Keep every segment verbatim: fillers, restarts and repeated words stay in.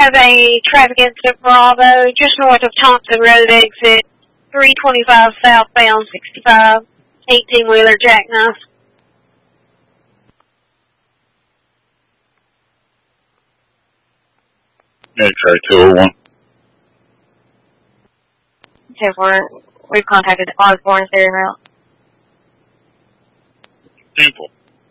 have a traffic incident Bravo just north of Thompson Road exit, three twenty-five southbound sixty-five, eighteen-wheeler jackknife. X-ray two oh one. ten four, we've contacted Osborne Stereo Route. Simple.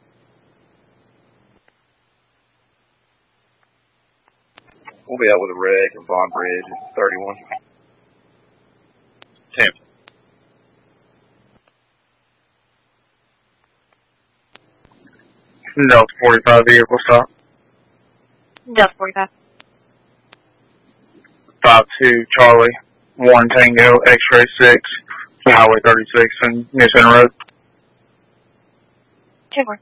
We'll be out with a wreck at Bond Bridge at thirty-one. Tampa. Delta forty-five vehicle stop. Delta forty-five. five two Charlie, one Tango, X-ray six, Highway thirty-six and Mission Road. ten four.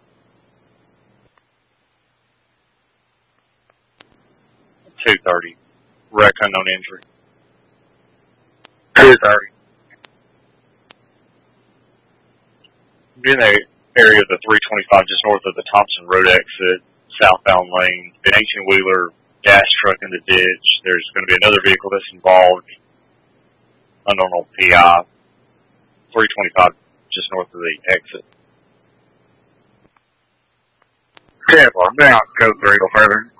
two thirty. Wreck, unknown injury. two thirty. Be in the area of the three twenty-five just north of the Thompson Road exit, southbound lane. An eighteen-wheeler gas truck in the ditch. There's going to be another vehicle that's involved. Unknown P I. three twenty-five just north of the exit. ten four, down, go three, go further.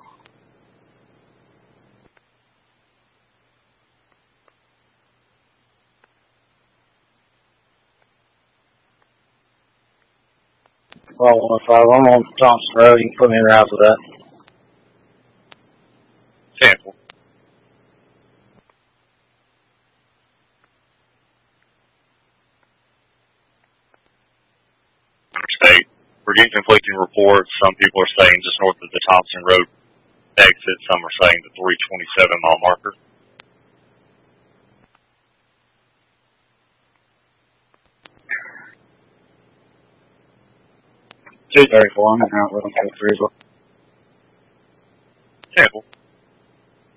Well, one five, I'm on Thompson Road. You can put me in route for that. Sample. Interstate. We're getting conflicting reports. Some people are saying just north of the Thompson Road exit. Some are saying the three twenty-seven mile marker. two thirty-four, I'm out with them for three as well. Sample.